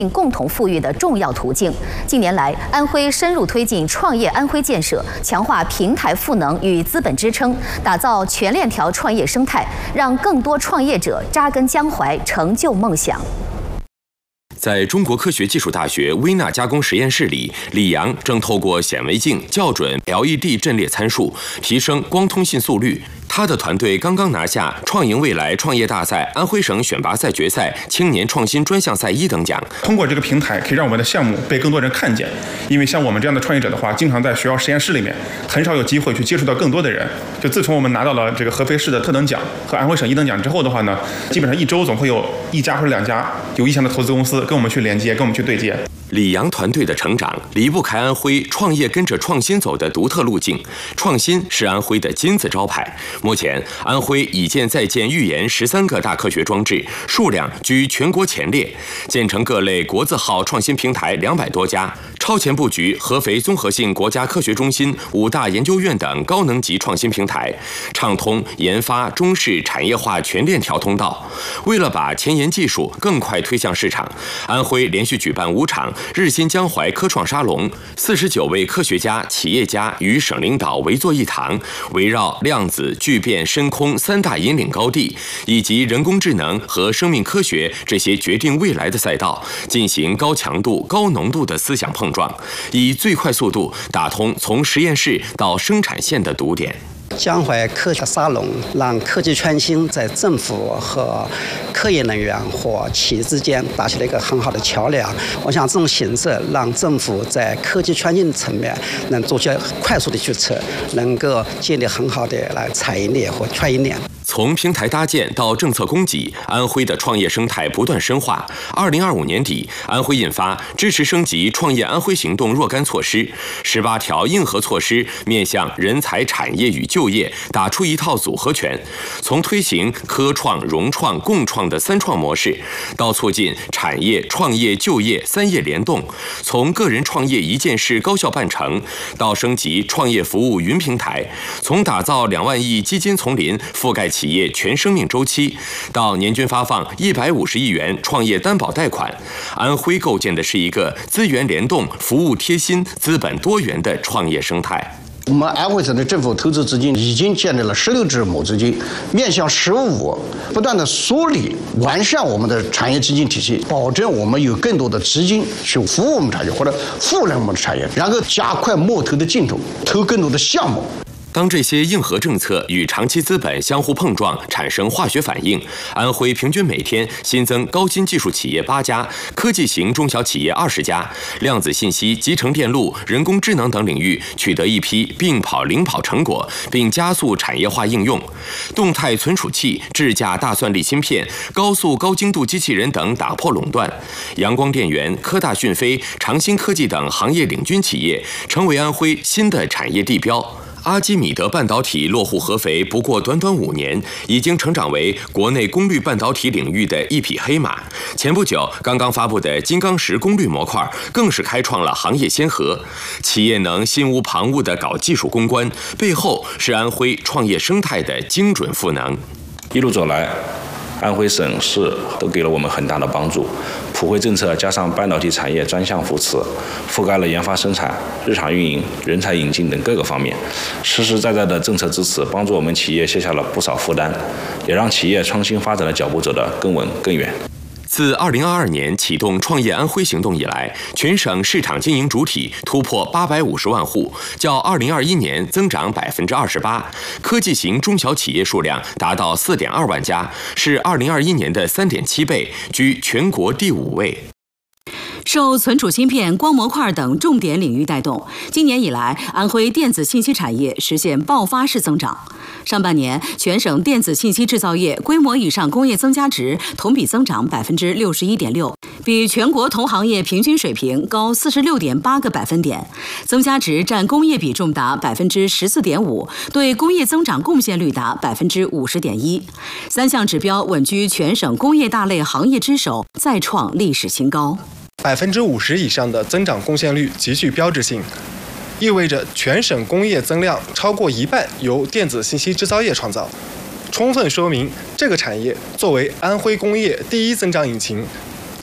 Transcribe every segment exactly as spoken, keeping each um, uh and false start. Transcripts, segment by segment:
共同富裕的重要途径。近年来，安徽深入推进创业安徽建设，强化平台赋能与资本支撑，打造全链条创业生态，让更多创业者扎根江淮，成就梦想。 在中国科学技术大学微纳加工实验室里，李阳正透过显微镜校准 L E D 阵列参数，提升光通信速率。他的团队刚刚拿下创赢未来创业大赛安徽省选拔赛决赛青年创新专项赛一等奖。 通过这个平台，可以让我们的项目被更多人看见。因为像我们这样的创业者的话，经常在学校实验室里面，很少有机会去接触到更多的人。就自从我们拿到了这个合肥市的特等奖和安徽省一等奖之后的话呢，基本上一周总会有一家或者两家有意向的投资公司跟我们去连接，跟我们去对接。 李阳团队的成长离不开安徽创业跟着创新走的独特路径，创新是安徽的金字招牌。目前，安徽已建在建预研十三个大科学装置，数量居全国前列，建成各类国字号创新平台两百多家，超前布局合肥综合性国家科学中心、五大研究院等高能级创新平台，畅通研发、中试、产业化全链条通道。为了把前沿技术更快推向市场，安徽连续举办五场 日新江淮科创沙龙，四十九位科学家、企业家与省领导围坐一堂，围绕量子、聚变、深空三大引领高地，以及人工智能和生命科学这些决定未来的赛道，进行高强度、高浓度的思想碰撞，以最快速度打通从实验室到生产线的堵点。 江淮科学沙龙让科技创新在政府和科研人员或企业之间打起了一个很好的桥梁。我想这种形式让政府在科技创新层面能做些快速的决策，能够建立很好的来产业链和创业链。 从平台搭建到政策供给，安徽的创业生态不断深化。二零二五年底，安徽印发支持升级创业安徽行动若干措施，十八条硬核措施面向人才、产业与就业打出一套组合拳。从推行科创、融创、共创的三创模式，到促进产业、创业、就业三业联动；从个人创业一件事高效办成，到升级创业服务云平台；从打造两万亿基金丛林覆盖 企业全生命周期，到年均发放一百五十亿元创业担保贷款，安徽构建的是一个资源联动、服务贴心、资本多元的创业生态。 我们安徽省的政府投资资金已经建立了十六支母资金，面向“十五”，不断的梳理、完善我们的产业基金体系，保证我们有更多的资金去服务我们产业或者赋能我们的产业，然后加快摸头的进度，投更多的项目。 当这些硬核政策与长期资本相互碰撞，产生化学反应，安徽平均每天新增高新技术企业八家，科技型中小企业二十家，量子信息、集成电路、人工智能等领域取得一批并跑领跑成果，并加速产业化应用。动态存储器、智驾大算力芯片、高速高精度机器人等打破垄断，阳光电源、科大讯飞、长兴科技等行业领军企业，成为安徽新的产业地标。 阿基米德半导体落户合肥不过短短五年，已经成长为国内功率半导体领域的一匹黑马。前不久刚刚发布的金刚石功率模块，更是开创了行业先河。企业能心无旁骛地搞技术攻关，背后是安徽创业生态的精准赋能。 一路走来，安徽省市都给了我们很大的帮助。 普惠政策加上半导体产业专项扶持，覆盖了研发生产、日常运营、人才引进等各个方面，实实在在的政策支持，帮助我们企业卸下了不少负担，也让企业创新发展的脚步走得更稳更远。 自二零二二年启动创业安徽行动以来，全省市场经营主体突破八百五十万户，较二零二一年增长百分之二十八。科技型中小企业数量达到四点二万家，是二零二一年的三点七倍，居全国第五位。 受存储芯片、光模块等重点领域带动，今年以来，安徽电子信息产业实现爆发式增长。上半年，全省电子信息制造业规模以上工业增加值同比增长百分之六十一点六，比全国同行业平均水平高四十六点八个百分点，增加值占工业比重达百分之十四点五，对工业增长贡献率达百分之五十点一，三项指标稳居全省工业大类行业之首，再创历史新高。 百分之五十以上的增长贡献率极具标志性，意味着全省工业增量超过一半由电子信息制造业创造，充分说明这个产业作为安徽工业第一增长引擎，它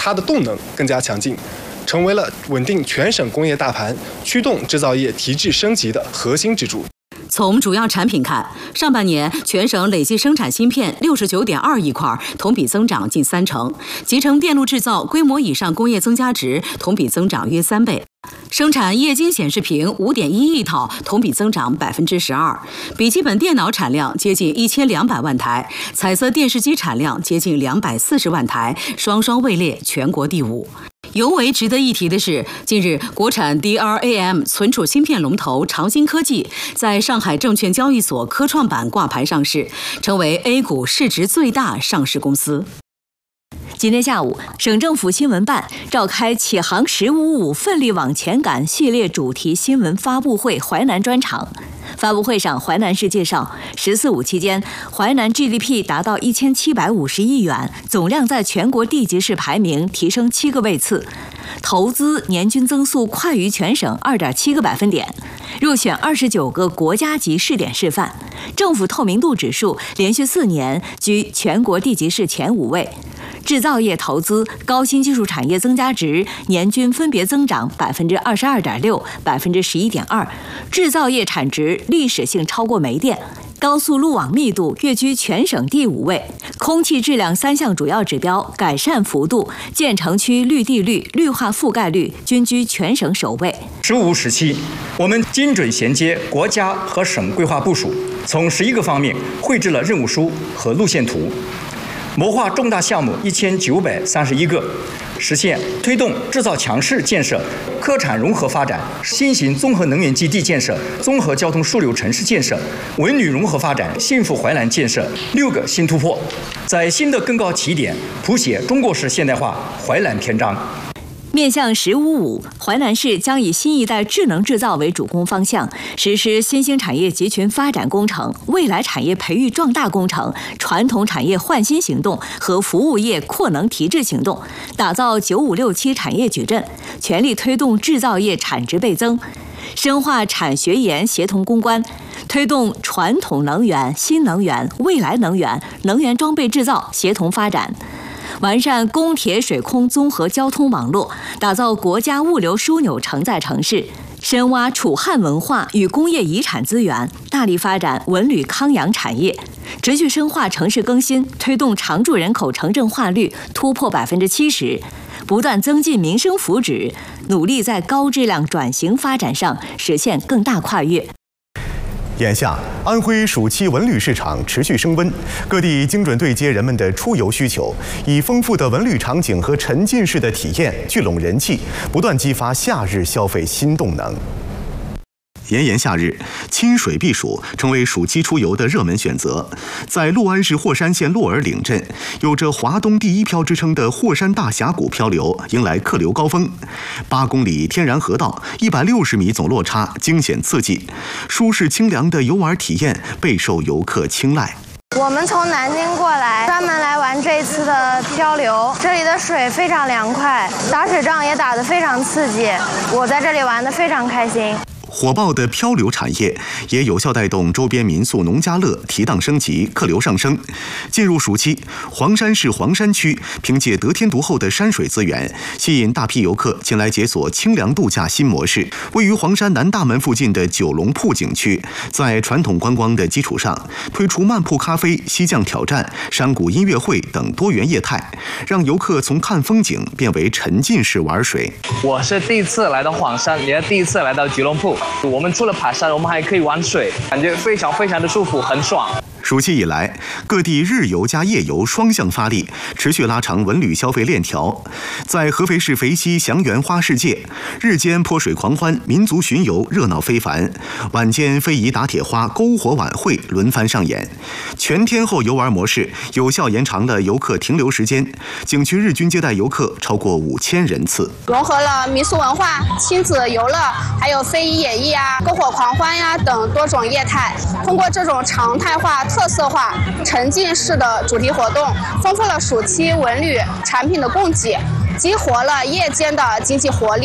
它的动能更加强劲，成为了稳定全省工业大盘、驱动制造业提质升级的核心支柱。 从主要产品看，上半年全省累计生产芯片六十九点二亿块，同比增长近三成；集成电路制造规模以上工业增加值同比增长约三倍。生产液晶显示屏五点一亿套，同比增长百分之十二；笔记本电脑产量接近一千两百万台，彩色电视机产量接近两百四十万台，双双位列全国第五。尤为值得一提的是，近日国产 D R A M 存储芯片龙头长鑫科技在上海证券交易所科创板挂牌上市，成为 A 股市值最大上市公司。 今天下午，省政府新闻办召开“启航十五五，奋力往前赶”系列主题新闻发布会淮南专场。发布会上，淮南市介绍，“十四五”期间，淮南 G D P 达到一千七百五十亿元，总量在全国地级市排名提升七个位次，投资年均增速快于全省二点七个百分点，入选二十九个国家级试点示范，政府透明度指数连续四年居全国地级市前五位。制造业投资、高新技术产业增加值年均分别增长百分之二十二点六、百分之十一点二，制造业产值历史性超过煤电。高速路网密度跃居全省第五位，空气质量三项主要指标改善幅度、建成区绿地率、绿化覆盖率均居全省首位。 十五时期，我们精准衔接国家和省规划部署，从十一个方面绘制了任务书和路线图，谋划重大项目一千九百三十一个，实现推动制造强市建设、科产融合发展、新型综合能源基地建设、综合交通枢纽城市建设、文旅融合发展、幸福淮南建设六个新突破，在新的更高起点谱写中国式现代化淮南篇章。 面向“十五五”，淮南市将以新一代智能制造为主攻方向，实施新兴产业集群发展工程、未来产业培育壮大工程、传统产业焕新行动和服务业扩能提质行动，打造“九五六七”产业矩阵，全力推动制造业产值倍增，深化产学研协同攻关，推动传统能源、新能源、未来能源、能源装备制造协同发展。完善公铁水空综合交通网络，打造国家物流枢纽承载城市，深挖楚汉文化与工业遗产资源，大力发展文旅康养产业，持续深化城市更新，推动常住人口城镇化率突破百分之七十，不断增进民生福祉，努力在高质量转型发展上实现更大跨越。 眼下，安徽暑期文旅市场持续升温，各地精准对接人们的出游需求，以丰富的文旅场景和沉浸式的体验聚拢人气，不断激发夏日消费新动能。炎炎夏日，亲水避暑成为暑期出游的热门选择。在六安市霍山县洛尔岭镇，有着华东第一漂之称的霍山大峡谷漂流迎来客流高峰。八公里天然河道，一百六十米总落差，惊险刺激，舒适清凉的游玩体验备受游客青睐。 我们从南京过来，专门来玩这一次的漂流。这里的水非常凉快，打水仗也打得非常刺激，我在这里玩得非常开心。 火爆的漂流产业也有效带动周边民宿农家乐提档升级，客流上升。进入暑期，黄山市黄山区凭借得天独厚的山水资源，吸引大批游客前来解锁清凉度假新模式。位于黄山南大门附近的九龙铺景区，在传统观光的基础上，推出慢铺咖啡、溪降挑战、山谷音乐会等多元业态，让游客从看风景变为沉浸式玩水。 我是第一次来到黄山，也是第一次来到九龙铺。我们除了爬山，我们还可以玩水，感觉非常非常的舒服，很爽。 暑期以来，各地日游加夜游双向发力，持续拉长文旅消费链条。在合肥市肥西祥源花世界，日间泼水狂欢，民族巡游热闹非凡；晚间非遗打铁花、篝火晚会轮番上演。全天候游玩模式有效延长了游客停留时间，景区日均接待游客超过五千人次， 融合了民俗文化、亲子游乐，还有非遗演绎啊、篝火狂欢呀等多种业态。通过这种常态化、特色化、沉浸式的主题活动，丰富了暑期文旅产品的供给，激活了夜间的经济活力。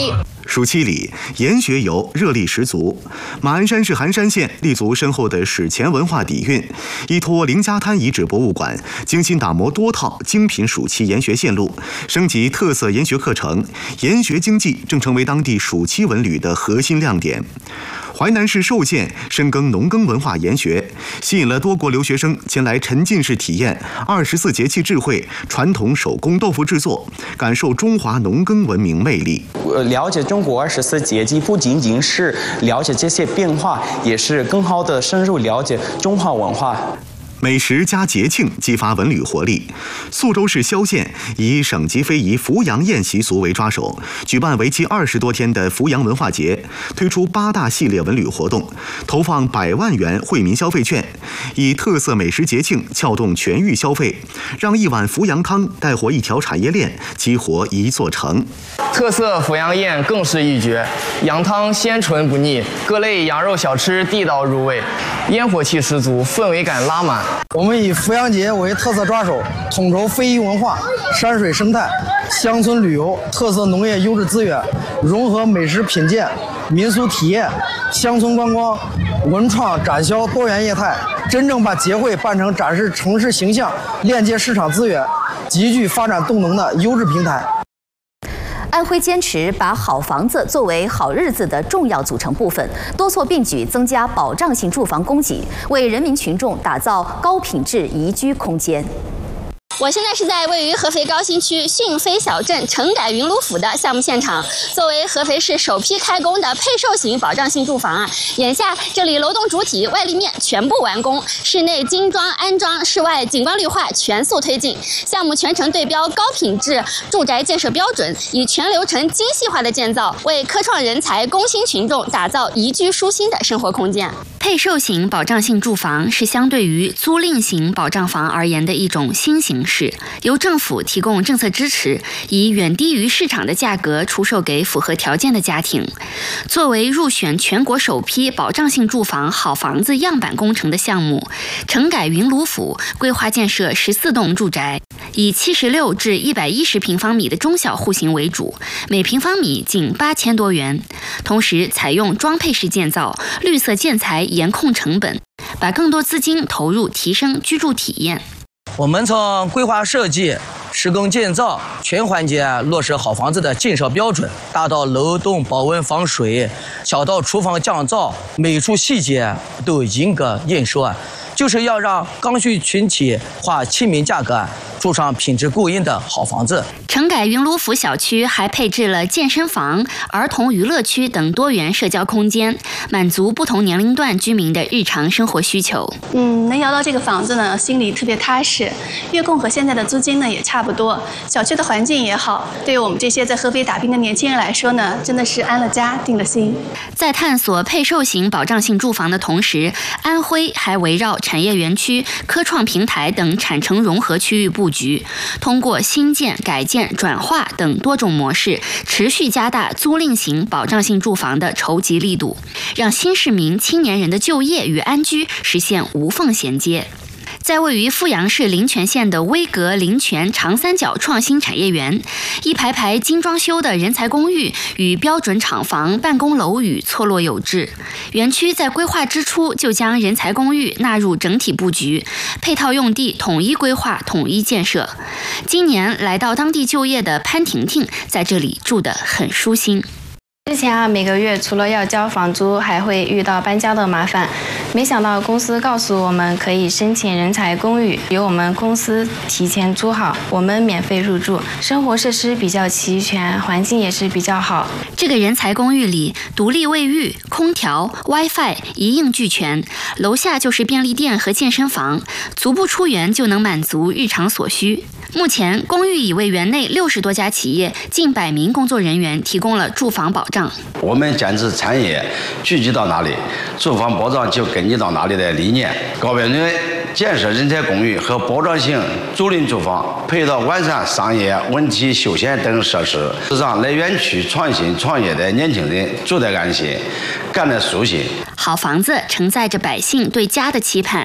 暑期里，研学游热力十足。马鞍山市寒山县立足深厚的史前文化底蕴，依托凌家滩遗址博物馆，精心打磨多套精品暑期研学线路，升级特色研学课程，研学经济正成为当地暑期文旅的核心亮点。淮南市寿县深耕农耕文化研学，吸引了多国留学生前来沉浸式体验二十四节气智慧、传统手工豆腐制作，感受中华农耕文明魅力。 了解中国二十四节气，不仅仅是了解这些变化，也是更好的深入了解中华文化。 美食加节庆，激发文旅活力。宿州市萧县以省级非遗扶阳宴习俗为抓手，举办为期二十多天的扶阳文化节，推出八大系列文旅活动，投放百万元惠民消费券，以特色美食节庆撬动全域消费，让一碗扶阳汤带活一条产业链，激活一座城。 特色扶阳宴更是一绝，羊汤鲜醇不腻，各类羊肉小吃地道入味，烟火气十足，氛围感拉满。 我们以扶阳节为特色抓手，统筹非遗文化、山水生态、乡村旅游、特色农业优质资源，融合美食品鉴、民俗体验、乡村观光、文创展销多元业态，真正把节会办成展示城市形象、链接市场资源、极具发展动能的优质平台。 安徽坚持把好房子作为好日子的重要组成部分，多措并举增加保障性住房供给，为人民群众打造高品质宜居空间。 我现在是在位于合肥高新区讯飞小镇城改云卢府的项目现场。作为合肥市首批开工的配售型保障性住房啊，眼下这里楼栋主体外立面全部完工，室内精装安装，室外景观绿化全速推进。项目全程对标高品质住宅建设标准，以全流程精细化的建造，为科创人才、工薪群众打造宜居舒心的生活空间。配售型保障性住房是相对于租赁型保障房而言的一种新形式，由政府提供政策支持，以远低于市场的价格出售给符合条件的家庭。作为入选全国首批保障性住房好房子样板工程的项目，城改云卢府规划建设十四栋住宅，以七十六至一百一十平方米的中小户型为主，每平方米仅八千多元。同时采用装配式建造，绿色建材严控成本，把更多资金投入提升居住体验。 我们从规划设计、施工建造全环节落实好房子的建设标准，大到楼栋保温防水，小到厨房降噪，每处细节都严格验收，就是要让刚需群体花亲民价格住上品质过硬的好房子。 城改云卢府小区还配置了健身房、儿童娱乐区等多元社交空间，满足不同年龄段居民的日常生活需求。 嗯，能摇到这个房子呢，心里特别踏实。月供和现在的租金呢也差不多，小区的环境也好，对于我们这些在合肥打拼的年轻人来说呢，真的是安了家，定了心。 在探索配售型保障性住房的同时，安徽还围绕产业园区、科创平台等产城融合区域布局，通过新建、改建、转化等多种模式，持续加大租赁型保障性住房的筹集力度，让新市民、青年人的就业与安居实现无缝衔接。在位于阜阳市临泉县的威格临泉长三角创新产业园，一排排精装修的人才公寓与标准厂房、办公楼宇错落有致。园区在规划之初就将人才公寓纳入整体布局，配套用地统一规划、统一建设。今年来到当地就业的潘婷婷，在这里住得很舒心。 之前啊，每个月除了要交房租，还会遇到搬家的麻烦。没想到公司告诉我们可以申请人才公寓，由我们公司提前租好，我们免费入住，生活设施比较齐全，环境也是比较好。 这个人才公寓里，独立卫浴、空调、WiFi 一应俱全，楼下就是便利店和健身房，足不出园就能满足日常所需。目前，公寓已为园内六十多家企业、近百名工作人员提供了住房保障。 我们坚持产业聚集到哪里，住房保障就根据到哪里的理念，高标准建设人才公寓和保障性租赁住房，配套完善商业、文体、休闲等设施，让来园区创新创业的年轻人住得安心，干得舒心。 好房子承载着百姓对家的期盼。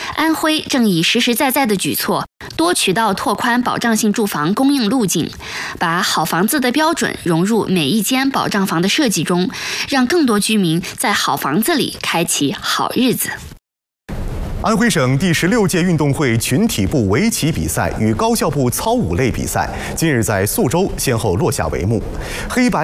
安徽正以实实在在的举措，多渠道拓宽保障性住房供应路径，把好房子的标准融入每一间保障房的设计中，让更多居民在好房子里开启好日子。 安徽省第十六届运动会群体部围棋比赛与高校部操舞类比赛，今日在宿州先后落下帷幕。黑白